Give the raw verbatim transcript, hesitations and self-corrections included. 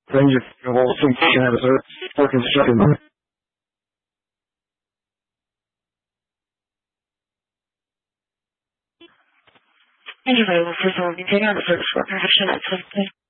Range of some kind of search for construction. Thank you very much for solving the search for professional assistance.